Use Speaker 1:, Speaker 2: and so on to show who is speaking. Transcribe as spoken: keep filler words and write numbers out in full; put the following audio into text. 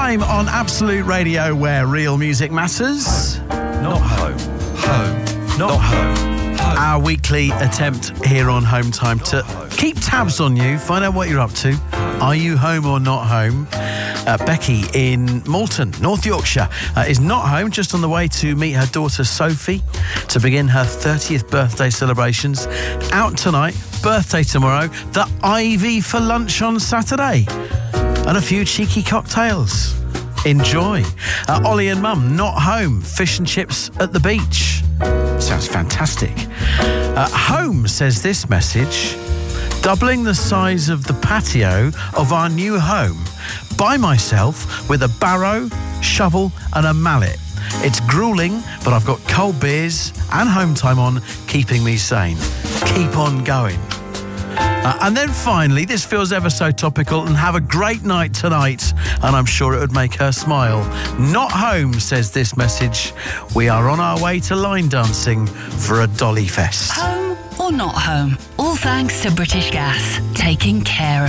Speaker 1: Time on Absolute Radio, where real music matters.
Speaker 2: Home. Not home. Home. Not home. Home.
Speaker 1: Our weekly attempt here on Home Time to keep tabs on you, find out what you're up to. Are you home or not home? Uh, Becky in Malton, North Yorkshire, uh, is not home, just on the way to meet her daughter Sophie to begin her thirtieth birthday celebrations. Out tonight, birthday tomorrow, the Ivy for lunch on Saturday, and a few cheeky cocktails. Enjoy. Uh, Ollie and Mum, not home, fish and chips at the beach. Sounds fantastic. Uh, home says this message: doubling the size of the patio of our new home by myself with a barrow, shovel and a mallet. It's grueling, but I've got cold beers and Home Time on, keeping me sane. Keep on going. Uh, and then finally, this feels ever so topical, and have a great night tonight, and I'm sure it would make her smile. Not home, says this message. We are on our way to line dancing for a Dolly Fest.
Speaker 3: Home or not home? All thanks to British Gas, taking care of